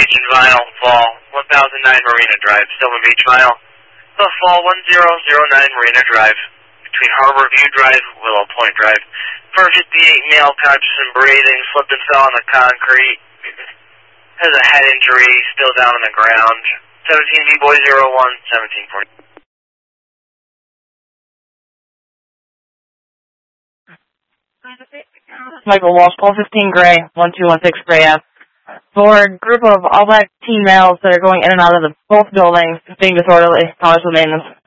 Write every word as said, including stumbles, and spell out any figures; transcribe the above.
Beach and Vinyl, Fall, one thousand nine Marina Drive, Silver Beach, Vinyl. The Fall, one thousand nine Marina Drive, between Harbor View Drive, Willow Point Drive. four fifty-eight, male, conscious and breathing, slipped and fell on the concrete. Has a head injury, still down on the ground. seventeen B Boy zero one, seventeen forty. Michael Walsh, four fifteen Gray, one two one six Gray Ave. For a group of all black teen males that are going in and out of the both buildings, being disorderly, knowledge of maintenance.